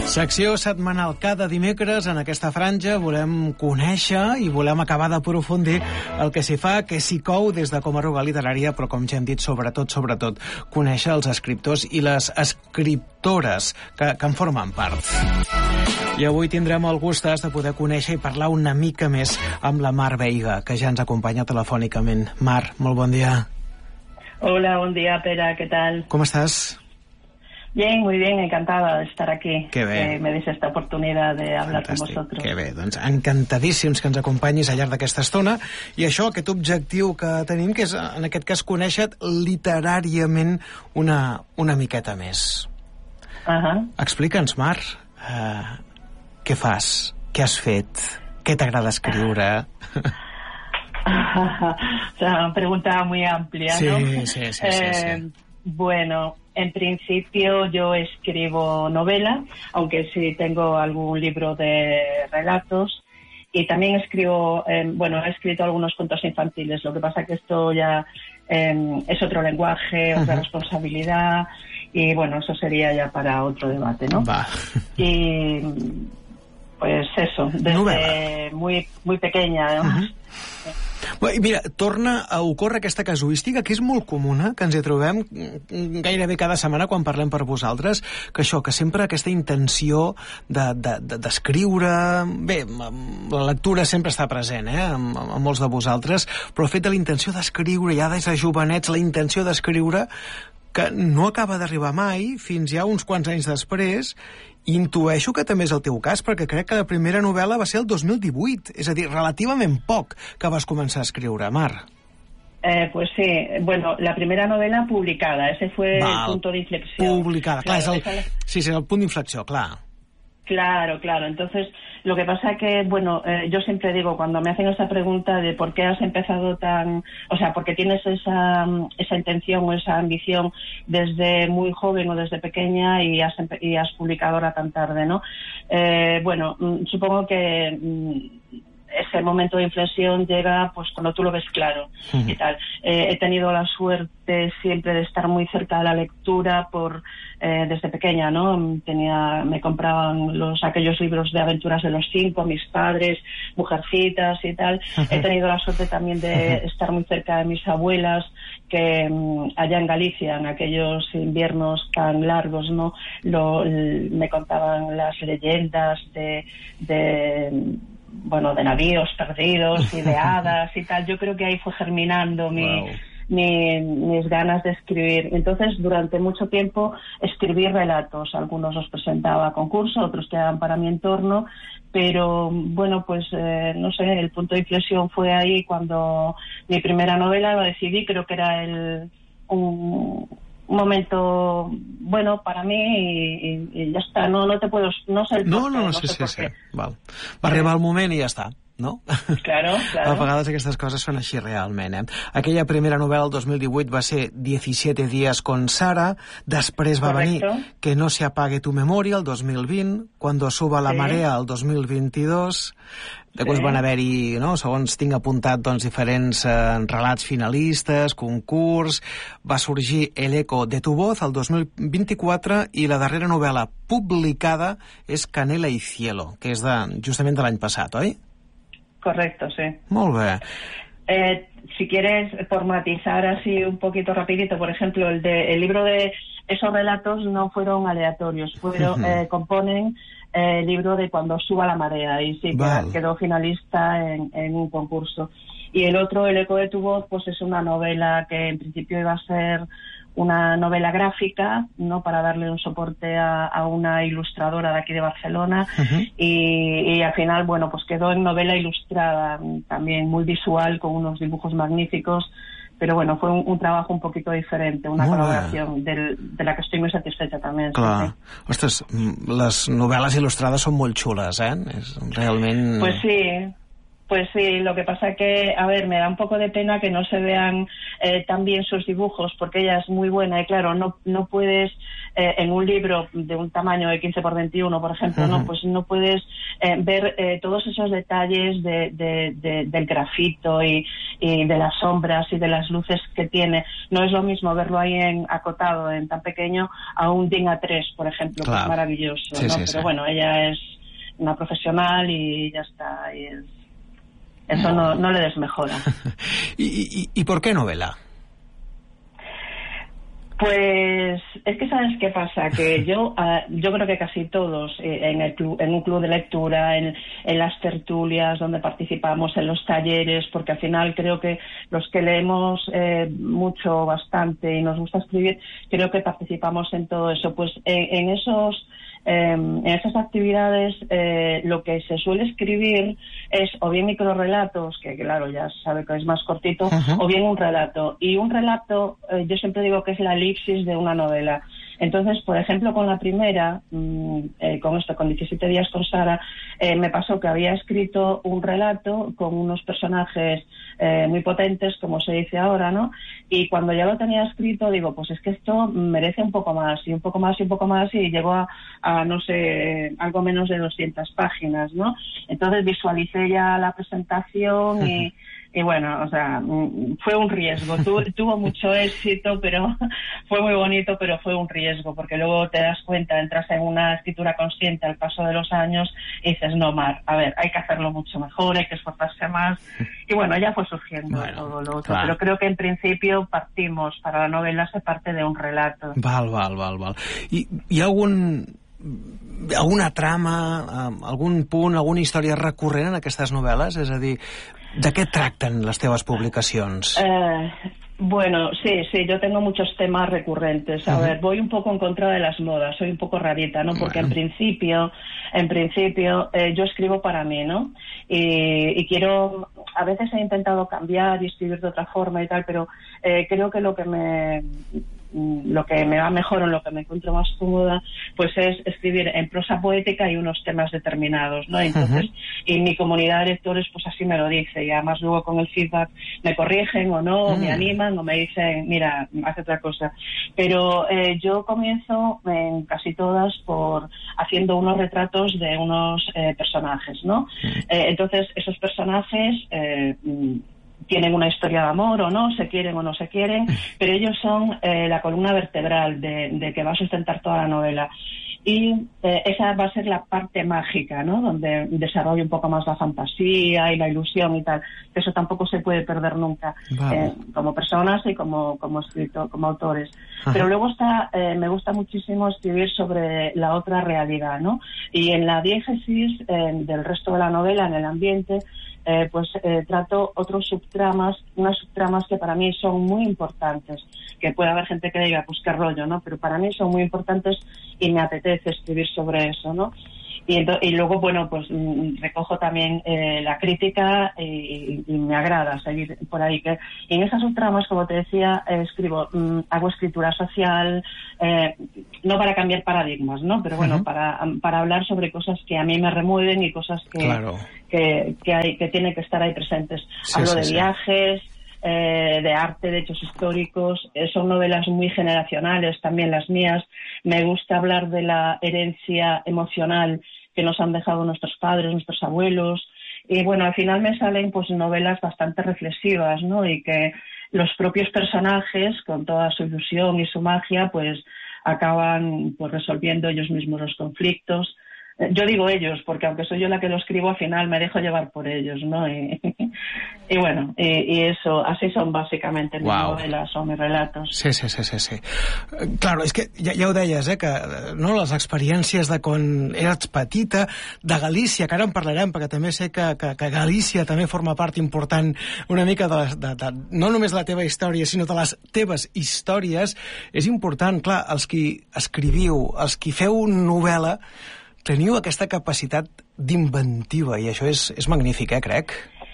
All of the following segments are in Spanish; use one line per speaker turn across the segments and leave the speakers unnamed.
Secció setmanal cada dimecres. En aquesta franja volem conèixer i volem acabar d'aprofundir el que s'hi fa, que s'hi cou des de Com a Arruga Literària, però com ja hem dit, sobretot, conèixer els escriptors i les escriptores que en formen part. I avui tindrem el gust de poder conèixer i parlar una mica més amb la Mar Veiga, que ja ens acompanya telefònicament. Mar, molt bon dia.
Hola, buen día, Pera, ¿qué tal?
¿Cómo estás?
Bien, muy bien, encantada de estar aquí.
Qué bé.
Que me deis esta oportunidad de hablar con vosotros.
Que bé, doncs encantadíssims que ens acompanyis al llarg d'aquesta estona. I això, aquest objectiu que tenim, que és, en aquest cas, conèixer literàriament una miqueta més. Explica'ns, Mar, què fas? Què has fet? Què t'agrada escriure?
O sea, una pregunta muy amplia, ¿no?
Sí.
Bueno, en principio yo escribo novela, aunque sí tengo algún libro de relatos, y también escribo, he escrito algunos cuentos infantiles. Lo que pasa que esto ya es otro lenguaje, otra responsabilidad, y bueno, eso sería ya para otro debate, ¿no?
Va.
Y pues eso, desde muy pequeña, además.
I mira, torna a ocórrer aquesta casuística que és molt comuna, que ens hi trobem gairebé cada setmana quan parlem per vosaltres, que això, que sempre aquesta intenció d'escriure... Bé, la lectura sempre està present, amb molts de vosaltres, però el fet de la intenció d'escriure, ja des de jovenets, la intenció d'escriure, que no acaba d'arribar mai, fins ja uns quants anys després. Intueixo que també és el teu cas, perquè crec que la primera novel·la va ser el 2018, és a dir, relativament poc que vas començar a escriure, Mar.
Pues sí, bueno, la primera novela publicada, ese fue el punto de inflexión.
Publicada, clar, és el punt d'inflexió, clar.
Claro, entonces lo que pasa que, bueno, yo siempre digo, cuando me hacen esa pregunta de por qué has empezado porque tienes esa intención o esa ambición desde muy joven o desde pequeña y has publicado ahora tan tarde, ¿no? Supongo que ese momento de inflexión llega pues cuando tú lo ves claro y tal. He tenido la suerte siempre de estar muy cerca de la lectura desde pequeña, ¿no? Me compraban aquellos libros de aventuras de los 5, mis padres, Mujercitas y tal. He tenido la suerte también de estar muy cerca de mis abuelas, que allá en Galicia, en aquellos inviernos tan largos, ¿no? Me contaban las leyendas de navíos perdidos y de hadas y tal. Yo creo que ahí fue germinando mis ganas de escribir. Entonces, durante mucho tiempo escribí relatos. Algunos los presentaba a concurso, otros quedaban para mi entorno, pero bueno, pues no sé, el punto de inflexión fue ahí cuando mi primera novela la decidí. Creo que era un momento bueno para mí y ya está, no sé el porqué,
sí. Va arribar el moment i ja està, no?
Claro.
A vegades aquestes coses són així realment, Aquella primera novel·la el 2018 va ser 17 días con Sara, després va venir Que no se apague tu memoria el 2020, Cuando suba la marea el 2022. Després van haver-hi, segons tinc apuntat, diferents relats finalistes, concurs, va sorgir El eco de tu voz el 2024 i la darrera novel·la publicada és Canela y cielo, que és justament de l'any passat, oi?
Correcto, sí.
Molt bé.
Si quieres, por matizar así un poquito rapidito, por ejemplo, el libro de esos relatos no fueron aleatorios, componen el libro de Cuando suba la marea, y sí, quedó finalista en un concurso. Y el otro, El eco de tu voz, pues es una novela que en principio iba a ser una novela gráfica, ¿no? Para darle un soporte a una ilustradora de aquí de Barcelona, y al final, bueno, pues quedó en novela ilustrada, también muy visual, con unos dibujos magníficos. Pero bueno, fue un trabajo un poquito diferente, una colaboración de la que estoy muy satisfecha también.
Clar. Sí. Ostres, les novel·les il·lustrades són molt xules, És realment...
Pues sí. Pues sí, lo que pasa que, a ver, me da un poco de pena que no se vean tan bien sus dibujos, porque ella es muy buena y claro, no puedes, en un libro de un tamaño de 15 por 21, por ejemplo, no, pues no puedes ver todos esos detalles del grafito y de las sombras y de las luces que tiene. No es lo mismo verlo ahí acotado en tan pequeño a un DIN A3, por ejemplo, que es maravilloso,
sí,
¿no?
sí,
Pero
sí.
bueno, ella es una profesional y ya está, eso no le desmejora.
¿Y por qué novela?
Pues es que sabes qué pasa, que yo creo que casi todos en un club de lectura, en las tertulias donde participamos, en los talleres, porque al final creo que los que leemos mucho, bastante y nos gusta escribir, creo que participamos en todo eso. Pues en esas actividades lo que se suele escribir es o bien microrelatos, que claro, ya se sabe que es más cortito, o bien un relato. Y un relato, yo siempre digo que es la elipsis de una novela. Entonces, por ejemplo, con la primera, con 17 días con Sara, me pasó que había escrito un relato con unos personajes muy potentes, como se dice ahora, ¿no? Y cuando ya lo tenía escrito, digo, pues es que esto merece un poco más, y un poco más, y un poco más, y llegó a no sé, algo menos de 200 páginas, ¿no? Entonces visualicé ya la presentación y bueno, o sea, fue un riesgo. Tuvo mucho éxito, pero fue muy bonito, pero fue un riesgo, porque luego te das cuenta, entras en una escritura consciente al paso de los años y dices, no, Mar, a ver, hay que hacerlo mucho mejor, hay que esforzarse más. Y bueno, ya fue surgiendo todo lo otro. Pero creo que en principio partimos, para la novela se parte de un relato.
Val. ¿Hi ha alguna trama, algun punt, alguna història recurrent en aquestes novel·les? És a dir, de què tracten les teves publicacions?
Bueno, sí, yo tengo muchos temas recurrentes. A ver, voy un poco en contra de las modas, soy un poco rarita, ¿no? Porque en principio, yo escribo para mí, ¿no? Y quiero, a veces he intentado cambiar y escribir de otra forma y tal, pero creo que lo que me va mejor, o en lo que me encuentro más cómoda, pues es escribir en prosa poética y unos temas determinados, ¿no? Entonces, y mi comunidad de lectores pues así me lo dice, y además luego con el feedback me corrigen o no, me animan o me dicen, mira, haz otra cosa. Pero yo comienzo en casi todas por haciendo unos retratos de unos personajes, ¿no? Entonces, esos personajes tienen una historia de amor o no, se quieren o no se quieren, pero ellos son la columna vertebral de que va a sustentar toda la novela. Y esa va a ser la parte mágica, ¿no? Donde desarrollo un poco más la fantasía y la ilusión y tal. Eso tampoco se puede perder nunca, como personas y como autores. Pero luego me gusta muchísimo escribir sobre la otra realidad, ¿no? Y en la diégesis del resto de la novela, en el ambiente, trato unas subtramas que para mí son muy importantes, que puede haber gente que diga, pues qué rollo, ¿no? Pero para mí son muy importantes y me apetece escribir sobre eso, ¿no? Y luego, bueno, pues recojo también la crítica y me agrada seguir por ahí. Y en esas subtramas, como te decía, hago escritura social, no para cambiar paradigmas, ¿no? Pero bueno, para hablar sobre cosas que a mí me remueven y cosas que tienen que estar ahí presentes. Hablo de viajes, de arte, de hechos históricos. Son novelas muy generacionales, también las mías. Me gusta hablar de la herencia emocional que nos han dejado nuestros padres, nuestros abuelos. Y bueno, al final me salen pues novelas bastante reflexivas, ¿no? Y que los propios personajes, con toda su ilusión y su magia, pues acaban pues resolviendo ellos mismos los conflictos. Yo digo ellos, porque aunque soy yo la que lo escribo, al final me dejo llevar por ellos, ¿no? Y bueno, y eso, así son básicamente mis novelas o mis relatos.
Sí. Claro, és que ja ho deies, que no, les experiències de quan eres petita, de Galícia, que ara en parlarem, perquè també sé que Galícia també forma part important una mica no només de la teva història, sinó de les teves històries. És important, clar, els qui escriviu, els qui feu novel·la, teniu aquesta capacitat d'inventiva, y això és magnífic, crec.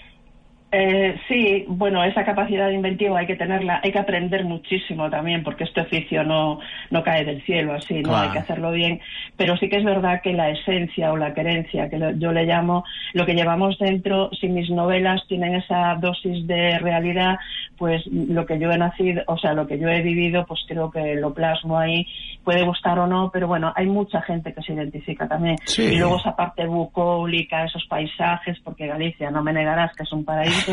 Sí, bueno, esa capacidad inventiva hay que tenerla, hay que aprender muchísimo también, porque este oficio no cae del cielo así, ¿no? Hay que hacerlo bien, pero sí que es verdad que la esencia o la querencia, que yo le llamo, lo que llevamos dentro, si mis novelas tienen esa dosis de realidad, pues lo que yo he nacido, o sea, lo que yo he vivido, pues creo que lo plasmo ahí, puede gustar o no, pero bueno, hay mucha gente que se identifica también.
Sí.
Y luego esa parte bucólica, esos paisajes, porque Galicia, no me negarás que es un paraíso,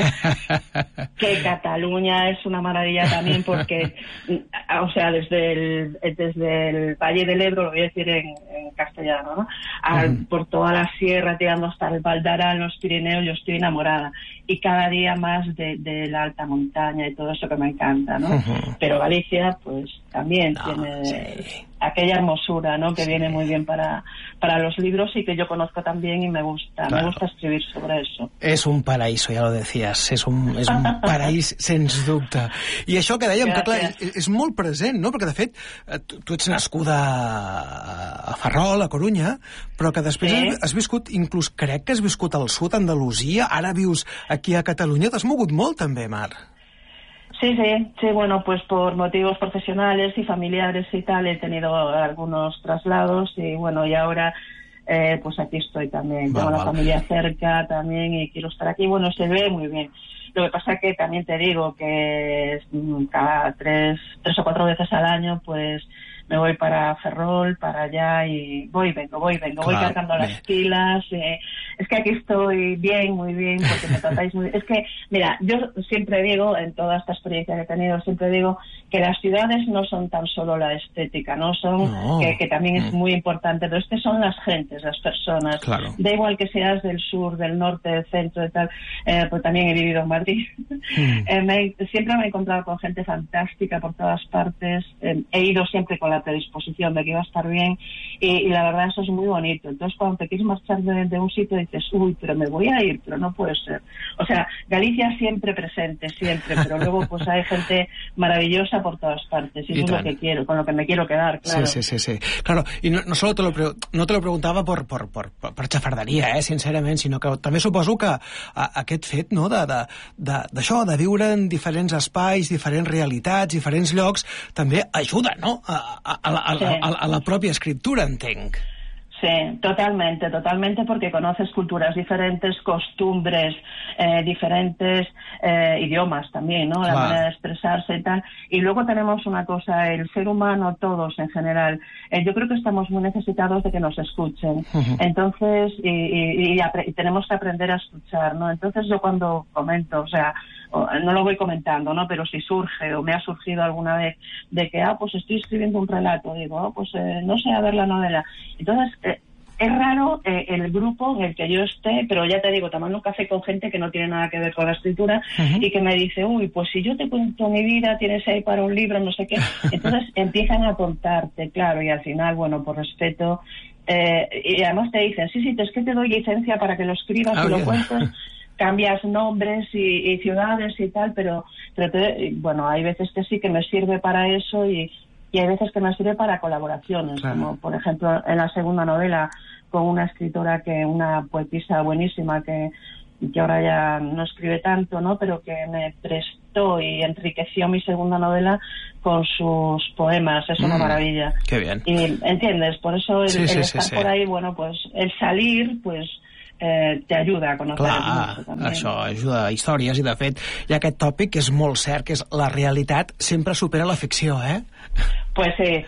que Cataluña es una maravilla también porque, o sea, desde el Valle del Ebro, lo voy a decir en castellano, ¿no? Por toda la sierra, tirando hasta el Val d'Aran, los Pirineos, yo estoy enamorada. Y cada día más de la alta montaña y todo eso que me encanta, ¿no? Pero Galicia, pues, también tiene aquella hermosura, ¿no? Que viene muy bien para los libros y que yo conozco también y me gusta escribir sobre eso.
És un paraíso, ja ho decías, és un paraís sens dubte. I això que dèiem, que clar, és molt present, no? Perquè de fet, tu ets nascuda a Ferrol, a Corunya, però que després has viscut, inclús crec que has viscut al sud, a Andalusia, ara vius aquí a Catalunya, t'has mogut molt també, Mar.
Sí, bueno, pues por motivos profesionales y familiares y tal, he tenido algunos traslados y bueno, y ahora pues aquí estoy también, tengo la familia cerca también y quiero estar aquí, bueno, se ve muy bien. Lo que pasa que también te digo que cada tres o cuatro veces al año, pues me voy para Ferrol, para allá y voy cargando las pilas. Es que aquí estoy bien, muy bien, porque me tratáis muy bien. Es que, mira, yo siempre digo, en toda esta experiencia que he tenido, siempre digo que las ciudades no son tan solo la estética, no son, que también es muy importante, pero es que son las gentes, las personas.
Claro.
Da igual que seas del sur, del norte, del centro, de tal, pues también he vivido en Madrid. Siempre me he encontrado con gente fantástica por todas partes, he ido siempre con la predisposición de que iba a estar bien y la verdad eso es muy bonito. Entonces cuando te quieres marchar de un sitio dices, uy, pero me voy a ir, pero no puede ser. O sea, Galicia siempre presente, siempre, pero luego pues hay gente maravillosa por todas partes y eso es lo que quiero, con lo que me quiero quedar, claro.
Sí. Claro, y no solo no te lo preguntava per xafarderia, sincerament, sinó que també suposo que aquest fet, no?, d'això, de viure en diferents espais, diferents realitats, diferents llocs, també ajuda, no?, a la pròpia escriptura, entenc.
Sí, totalmente, porque conoces culturas diferentes, costumbres diferentes, idiomas también, ¿no? La manera de expresarse y tal. Y luego tenemos una cosa, el ser humano, todos en general, yo creo que estamos muy necesitados de que nos escuchen. Entonces, y tenemos que aprender a escuchar, ¿no? Entonces yo cuando comento, o sea, no lo voy comentando, ¿no? Pero si surge o me ha surgido alguna vez de que, pues estoy escribiendo un relato, digo, pues no sé, a ver la novela. Entonces, es raro el grupo en el que yo esté, pero ya te digo, tomando un café con gente que no tiene nada que ver con la escritura y que me dice, uy, pues si yo te cuento mi vida, tienes ahí para un libro, no sé qué. Entonces empiezan a contarte, claro, y al final, bueno, por respeto, y además te dicen, sí, es que te doy licencia para que lo escribas y lo cuentes. Cambias nombres y ciudades y tal, pero bueno, hay veces que sí que me sirve para eso y hay veces que me sirve para colaboraciones, como por ejemplo en la segunda novela con una escritora, una poetisa buenísima que ahora ya no escribe tanto, ¿no?, pero que me prestó y enriqueció mi segunda novela con sus poemas, es una maravilla.
Qué bien.
Y entiendes, por eso el estar por ahí, bueno, pues el salir, pues te ajuda a conocer mucho també.
Això ajuda a històries i de fet hi ha aquest tòpic que és molt cert, que és la realitat sempre supera la ficció, ¿eh?
Pues sí,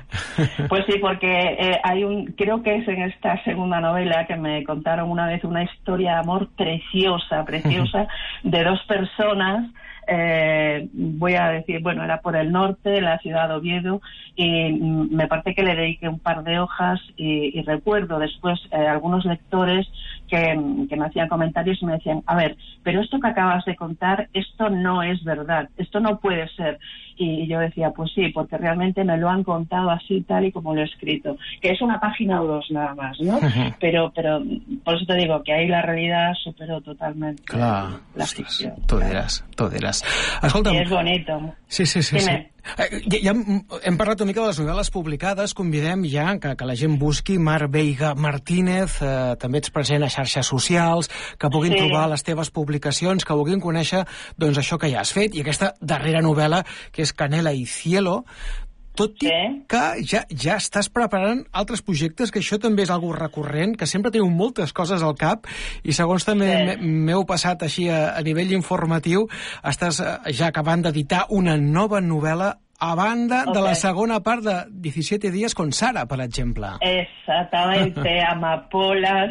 porque creo que es en esta segunda novela que me contaron una vez una historia de amor preciosa de dos personas. Voy a decir, bueno, era por el norte, la ciudad de Oviedo, y me parece que le dediqué un par de hojas y recuerdo después algunos lectores que me hacían comentarios y me decían, a ver, pero esto que acabas de contar, esto no es verdad, esto no puede ser. Y yo decía, pues sí, porque realmente me lo han contado así, tal y como lo he escrito, que es una página o dos nada más, ¿no? Pero por eso te digo que ahí la realidad superó totalmente la ficció.
Tu diràs. Escolta'm,
i és bonito.
Sí. Ja hem parlat una mica de les novel·les publicades, convidem ja que la gent busqui Mar Veiga Martínez, també ets present a xarxes socials, que puguin trobar les teves publicacions, que vulguin conèixer doncs això que ja has fet, i aquesta darrera novel·la, que és Canela y Cielo. tot i que ja estàs preparant altres projectes, que això també és algo recurrent, que sempre teniu moltes coses al cap, i segons també m'heu passat així a nivell informatiu, estàs ja acabant d'editar una nova novel·la a banda de la segona part de 17 días con Sara, per exemple.
Exactamente, amapolas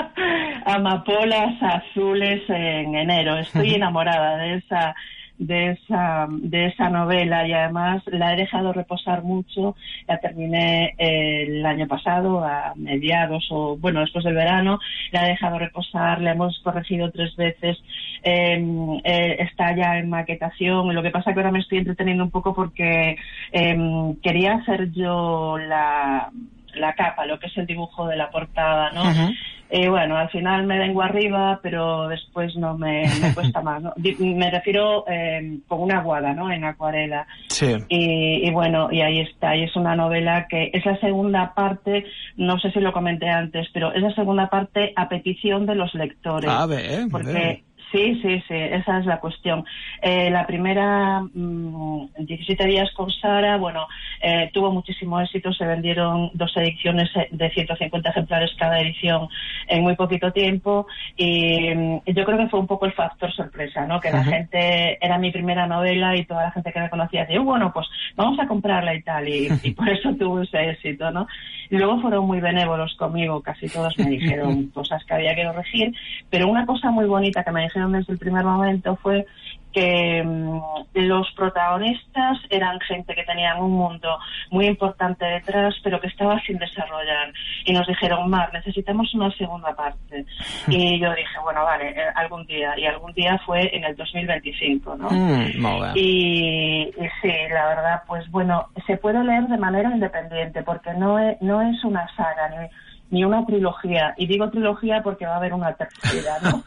azules en enero. Estoy enamorada de esa novela, y además la he dejado reposar mucho. La terminé el año pasado, a mediados después del verano. La he dejado reposar, la hemos corregido 3 veces. Está ya en maquetación. Lo que pasa es que ahora me estoy entreteniendo un poco porque quería hacer yo la capa, lo que es el dibujo de la portada, ¿no? Bueno, al final me vengo arriba, pero después no me cuesta más, ¿no? Me refiero con una aguada, ¿no? En acuarela. Sí. Y bueno, y ahí está. Y es una novela que es la segunda parte, no sé si lo comenté antes, pero es la segunda parte a petición de los lectores. Porque... Sí, esa es la cuestión. La primera, 17 días con Sara, tuvo muchísimo éxito, se vendieron 2 ediciones de 150 ejemplares cada edición en muy poquito tiempo, y yo creo que fue un poco el factor sorpresa, ¿no? Que la gente, era mi primera novela y toda la gente que me conocía decía, pues vamos a comprarla y tal, y por eso tuvo ese éxito, ¿no? Y luego fueron muy benévolos conmigo, casi todos me dijeron cosas que había que corregir, pero una cosa muy bonita que me dijeron desde el primer momento fue que los protagonistas eran gente que tenían un mundo muy importante detrás, pero que estaba sin desarrollar. Y nos dijeron, Mar, necesitamos una segunda parte. Y yo dije, bueno, vale, algún día. Y algún día fue en el 2025, ¿no? Y sí, la verdad, pues bueno, se puede leer de manera independiente, porque no es una saga, ni una trilogía. Y digo trilogía porque va a haber una tercera, ¿no?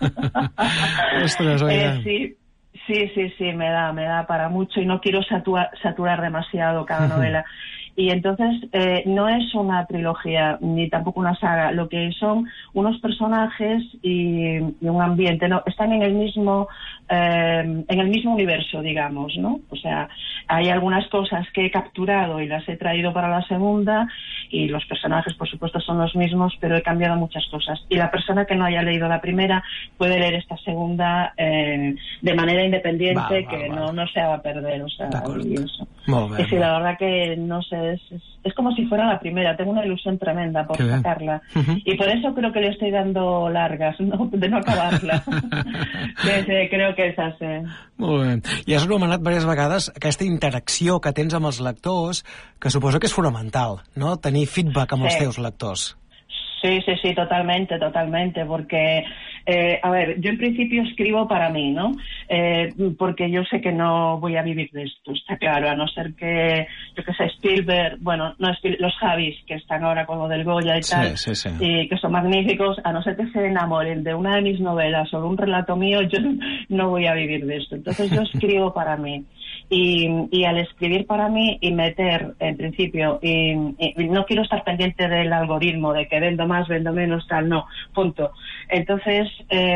Sí, me da para mucho, y no quiero saturar demasiado cada novela. Y entonces no es una trilogía ni tampoco una saga, lo que son unos personajes y un ambiente, no están en el mismo universo, digamos, ¿no? O sea, hay algunas cosas que he capturado y las he traído para la segunda, y los personajes por supuesto son los mismos, pero he cambiado muchas cosas, y la persona que no haya leído la primera puede leer esta segunda de manera independiente, no se va a perder, o sea, y eso. Y sí, la verdad que no sé, es como si fuera la primera. Tengo una ilusión tremenda por sacarla. Y por eso creo que le estoy dando largas, de no acabarla. Creo que és així.
Molt bé. I has anomenat diverses vegades aquesta interacció que tens amb els lectors, que suposo que és fonamental, no? Tenir feedback amb els teus lectors.
Sí, totalmente, porque, a ver, yo en principio escribo para mí, ¿no? Porque yo sé que no voy a vivir de esto, está claro, a no ser que, yo que sé, Spielberg, los Javis, que están ahora con lo del Goya y tal, y que son magníficos, a no ser que se enamoren de una de mis novelas o de un relato mío, yo no voy a vivir de esto. Entonces yo escribo para mí. Y al escribir para mí y meter, en principio, y no quiero estar pendiente del algoritmo, de que vendo más, vendo menos, tal, no, punto. Entonces,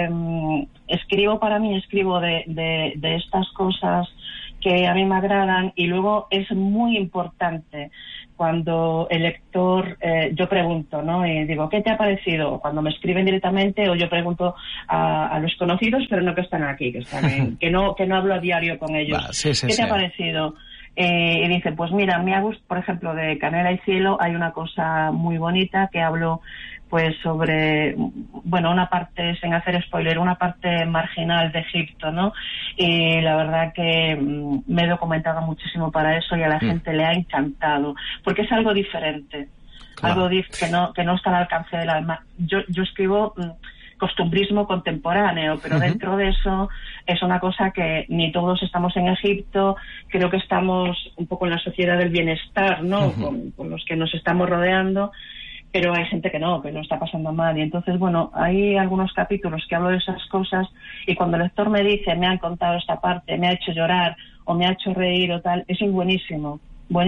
escribo para mí, escribo de estas cosas que a mí me agradan, y luego es muy importante cuando el lector, yo pregunto, ¿no? Y digo, ¿qué te ha parecido? Cuando me escriben directamente, o yo pregunto a los conocidos, pero no que están aquí, que están que no hablo a diario con ellos. ¿Qué te ha parecido? Y dice, pues mira, me ha gustado, por ejemplo, de Canela y Cielo hay una cosa muy bonita que hablo pues sobre, una parte, sin hacer spoiler, una parte marginal de Egipto, ¿no? Y la verdad que me he documentado muchísimo para eso, y a la gente le ha encantado, porque es algo diferente, algo que no está al alcance del alma. Yo escribo costumbrismo contemporáneo, pero dentro de eso es una cosa que ni todos estamos en Egipto, creo que estamos un poco en la sociedad del bienestar, ¿no? Con los que nos estamos rodeando, pero hay gente que no está pasando mal, y entonces, hay algunos capítulos que hablo de esas cosas, y cuando el lector me dice, me han contado esta parte, me ha hecho llorar, o me ha hecho reír, o tal, eso es buenísimo.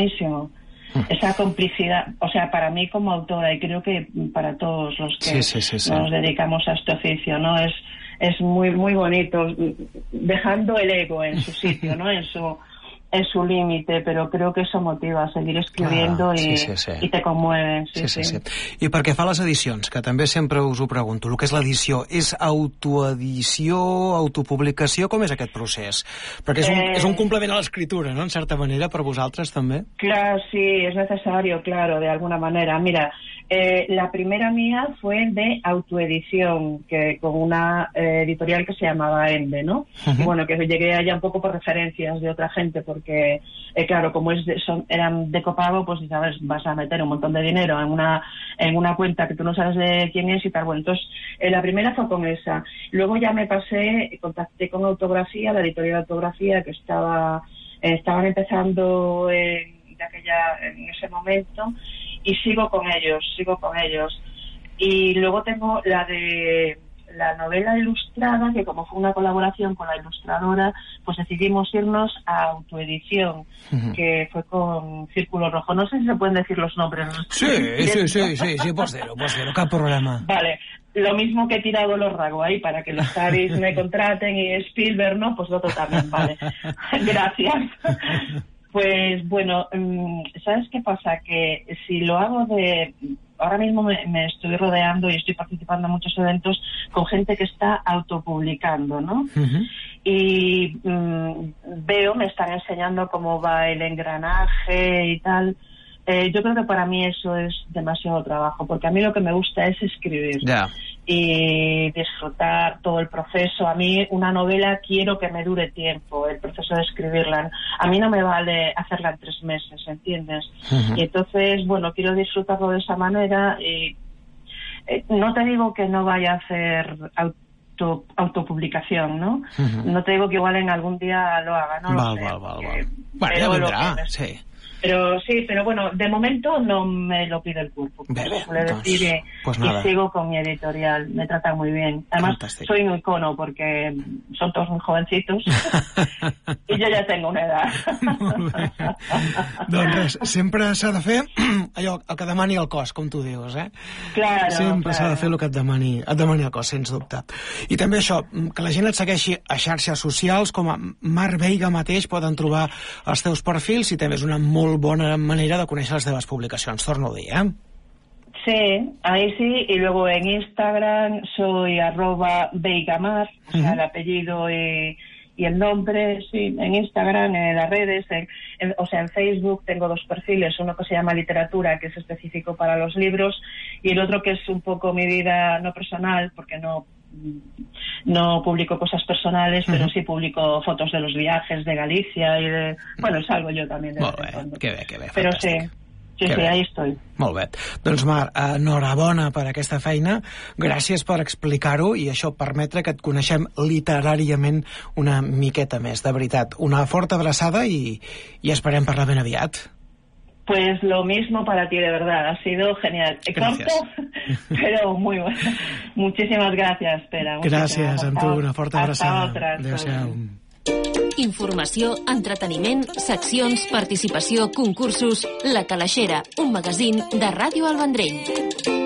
Esa complicidad, o sea, para mí como autora, y creo que para todos los que nos dedicamos a este oficio, ¿no? Es muy, muy bonito, dejando el ego en su sitio, ¿no? en su límite, pero creo que eso motiva a seguir escribiendo i te conmueve. Sí.
I pel que fa a les edicions, que també sempre us ho pregunto, el que és l'edició, és autoedició, autopublicació, com és aquest procés? Perquè és un complement a l'escriptura, ¿no?, en certa manera, per vosaltres també.
Claro, sí, es necesario, claro, de alguna manera. Mira, la primera mía fue de autoedición, que con una editorial que se llamaba Ende, ¿no? Y bueno, que llegué allá un poco por referencias de otra gente, porque, claro, como eran de copago, pues, ¿sabes?, vas a meter un montón de dinero en una cuenta que tú no sabes de quién es y tal. Bueno, entonces, la primera fue con esa. Luego ya me contacté con Autografía, la editorial de Autografía, que estaban empezando en ese momento, y sigo con ellos. Y luego tengo la novela ilustrada, que como fue una colaboración con la ilustradora, pues decidimos irnos a autoedición, que fue con Círculo Rojo. No sé si se pueden decir los nombres.
Sí, pues dir-ho, cap problema.
Vale, lo mismo que he tirado los Rago ahí para que los Taris me contraten, y Spielberg, ¿no? Pues lo otro también, vale. Gracias. Pues bueno, ¿sabes qué pasa? Que si lo hago ahora mismo me estoy rodeando y estoy participando en muchos eventos con gente que está autopublicando, ¿no? Y me están enseñando cómo va el engranaje y tal. Yo creo que para mí eso es demasiado trabajo, porque a mí lo que me gusta es escribir y disfrutar todo el proceso. A mí una novela quiero que me dure tiempo, el proceso de escribirla. A mí no me vale hacerla en 3 meses, ¿entiendes? Y entonces, bueno, quiero disfrutarlo de esa manera. Y no te digo que no vaya a hacer autopublicación, ¿no? No te digo que igual en algún día lo haga, no lo sé.
Bueno, ya vendrá, sí.
Pero bueno, de momento no me lo pide el cuerpo. Y sigo con mi editorial, me tratan muy bien. Además, soy un icono porque son todos muy jovencitos i jo ja tengo una edat.
Doncs res, sempre s'ha de fer allò el que demani el cos, com tu dius, eh?
Claro,
sempre s'ha de fer el que et demani el cos, sens dubte. I també això, que la gent et segueixi a xarxes socials, com a Mar Veiga mateix, poden trobar els teus perfils, i també és una molt bona manera de conèixer les teves publicacions, torno a dir, eh?
Sí, ahí sí, y luego en Instagram soy @veigamar, o sea, el apellido y el nombre, sí, en Instagram, en las redes, en Facebook tengo 2 perfiles, uno que se llama Literatura, que es específico para los libros, y el otro que es un poco mi vida no personal, porque no publico cosas personales, pero sí publico fotos de los viajes de Galicia y bueno, salgo yo también de vez en cuando.
Que bé,
pero
fantàstic.
Sí, ahí estoy.
Molt bé. Doncs Mar, enhorabona per aquesta feina, gràcies per explicar-ho i això permetre que et coneixem literàriament una miqueta més, de veritat. Una forta abraçada i esperem parlar ben aviat.
Pues lo mismo para ti, de verdad, ha sido genial. Corto, pero muy bueno. Muchísimas gracias, Pere.
Gràcies, amb tu, una forta abraçada.
Hasta otra.
Adéu-siau.
Informació, entreteniment, seccions, participació, concursos... La Calaixera, un magazín de Ràdio El Vendrell.